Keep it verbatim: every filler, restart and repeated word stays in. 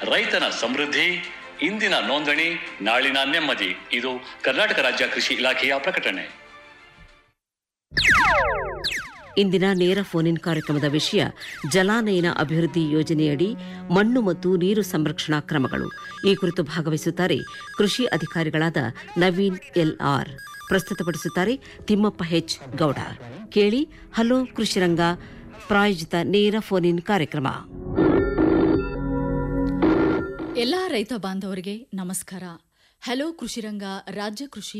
ರೈತನ ಸಮೃದ್ಧಿ, ಇಂದಿನ ನೋಂದಣಿ ನಾಳಿನ ನೆಮ್ಮದಿ. ಇದು ಕರ್ನಾಟಕ ರಾಜ್ಯ ಕೃಷಿ ಇಲಾಖೆಯ ಪ್ರಕಟಣೆ. ಇಂದಿನ ನೇರ ಫೋನ್ ಇನ್ ಕಾರ್ಯಕ್ರಮದ ವಿಷಯ ಜಲಾನಯನ ಅಭಿವೃದ್ಧಿ ಯೋಜನೆಯಡಿ ಮಣ್ಣು ಮತ್ತು ನೀರು ಸಂರಕ್ಷಣಾ ಕ್ರಮಗಳು. ಈ ಕುರಿತು ಭಾಗವಹಿಸುತ್ತಾರೆ ಕೃಷಿ ಅಧಿಕಾರಿಗಳಾದ ನವೀನ್ ಎಲ್ಆರ್. ಪ್ರಸ್ತುತಪಡಿಸುತ್ತಾರೆ ತಿಮ್ಮಪ್ಪ ಹೆಚ್ ಗೌಡ. ಕೇಳಿ ಹಲೋ ಕೃಷಿರಂಗ ಪ್ರಾಯೋಜಿತ ನೇರ ಫೋನ್ ಇನ್ ಕಾರ್ಯಕ್ರಮ. ಎಲ್ಲ ರೈತ ಬಾಂಧವರಿಗೆ ನಮಸ್ಕಾರ. ಹಲೋ ಕೃಷಿರಂಗ ರಾಜ್ಯ ಕೃಷಿ